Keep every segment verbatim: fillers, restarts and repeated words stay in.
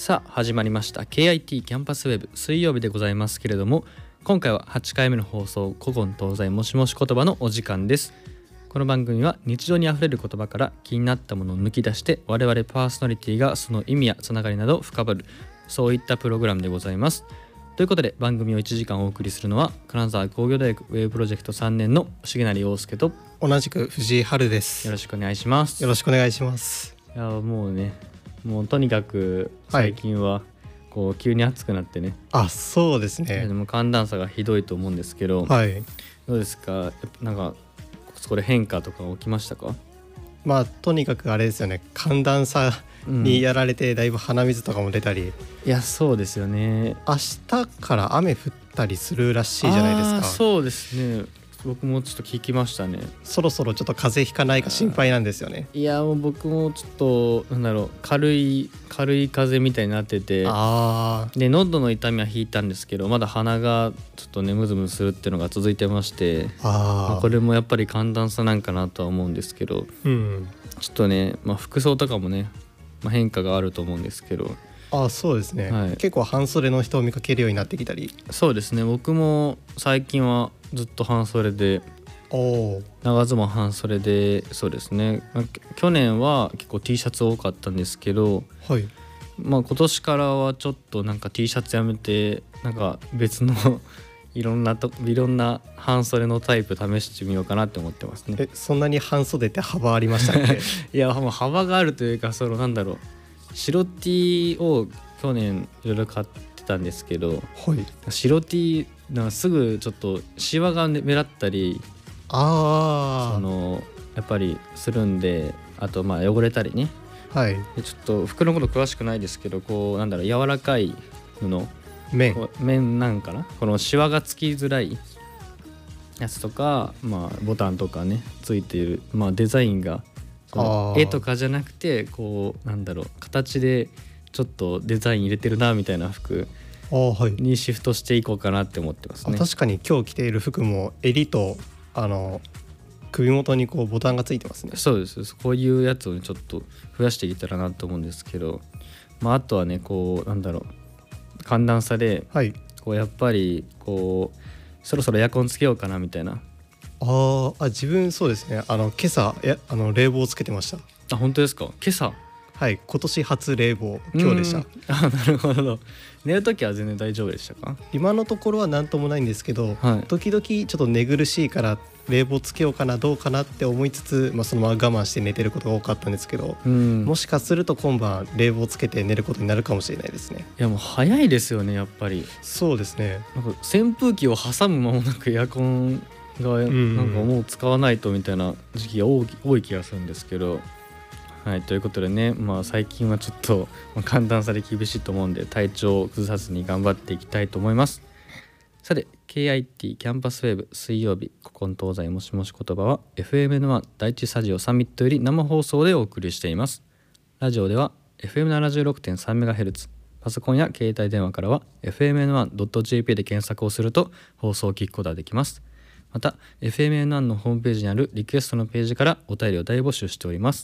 さあ始まりました ケーアイティー キャンパスウェブ水曜日でございますけれども、今回ははちかいめの放送古今東西もしもし言葉のお時間です。この番組は日常にあふれる言葉から気になったものを抜き出して、我々パーソナリティがその意味やつながりなどを深掘る、そういったプログラムでございます。ということで番組をいちじかんお送りするのは金沢工業大学ウェブプロジェクトさんねんの重成陽介と、 同じく藤井春です。 よろしくお願いします。 よろしくお願いします。 いやもうねもうとにかく最近はこう急に暑くなってね、 はい、あそうですね。 でも寒暖差がひどいと思うんですけど、 はい、 どうですか、やっぱなんかそこで変化とか起きましたか？ まあとにかくあれですよね、寒暖差にやられてだいぶ鼻水とかも出たり、うん、 いやそうですよね。 明日から雨降ったりするらしいじゃないですか。 あそうですね、僕もちょっと聞きましたね。 そろそろちょっと風邪ひかないか心配なんですよね。 いやもう僕もちょっとなんだろう軽い軽い風邪みたいになってて、 あで喉の痛みは引いたんですけど、まだ鼻がちょっとねムズムズするっていうのが続いてまして、 あ、 まあ、これもやっぱり寒暖差なんかなとは思うんですけど、 うん、 ちょっとね、まあ、服装とかもね、まあ、変化があると思うんですけど、 あそうですね、はい、結構半袖の人を見かけるようになってきたり。 そうですね、僕も最近はずっと半袖で、 お長ズボン半袖で、そうですね、まあ、去年は結構 T シャツ多かったんですけど、 はい、 まあ、今年からはちょっとなんか T シャツやめてなんか別のいろんなといろんな半袖のタイプ試してみようかなって思ってますね。 えそんなに半袖って幅ありましたっけ？ いやもう幅があるというか、そのなんだろう、白 T を去年いろいろ買ってたんですけど、 はい、 白 T なんかすぐちょっとシワが目立ったり、 あそのやっぱりするんで、あとまあ汚れたりね、 はい、 でちょっと服のこと詳しくないですけど、こうなんだろう、柔らかい布面面なんかな、このシワがつきづらいやつとか、まあ、ボタンとかねついている、まあ、デザインがこの絵とかじゃなくて、こうなんだろう、形でちょっとデザイン入れてるなみたいな服にシフトしていこうかなって思ってますね。 あ、確かに今日着ている服も襟とあの首元にこうボタンがついてますね。 そうです、こういうやつを、ね、ちょっと増やしていけたらなと思うんですけど、まあ、あとはねこうなんだろう、寒暖差で、 はい、 こうやっぱりこうそろそろエアコンつけようかなみたいな。 ああ、自分そうですね、あの今朝やあの冷房をつけてました。 あ、本当ですか？今朝？ はい、今年初冷房今日でした。 あ、なるほど。寝るときは全然大丈夫でしたか？ 今のところは何ともないんですけど、 はい、 時々ちょっと寝苦しいから冷房つけようかなどうかなって思いつつ、まあ、そのまま我慢して寝てることが多かったんですけど、うん、もしかすると今晩冷房つけて寝ることになるかもしれないですね。 いやもう早いですよね、やっぱり。 そうですね、 なんか扇風機を挟む間もなくエアコンがなんかもう使わないとみたいな時期が多い、多い気がするんですけど、はい、ということでね、まあ、最近はちょっと寒暖差で厳しいと思うんで、体調を崩さずに頑張っていきたいと思います。さて ケーアイティー キャンパスウェブ水曜日古今東西もしもし言葉は エフエムエヌワン 第一スタジオサミットより生放送でお送りしています。ラジオでは エフエムななじゅうろくてんさんメガヘルツ、 パソコンや携帯電話からは エフエムエヌワンドットジェーピー で検索をすると放送を聞くことができます。また エフエムエヌワン のホームページにあるリクエストのページからお便りを大募集しております。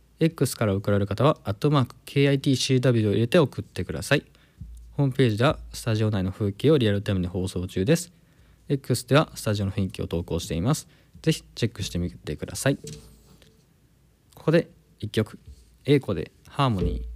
X から送られる方はアットマーク ケーアイティーシーダブリュー を入れて送ってください。ホームページではスタジオ内の風景をリアルタイムで放送中です。 X ではスタジオの雰囲気を投稿しています。ぜひチェックしてみてください。ここでいっきょく、英子でハーモニー。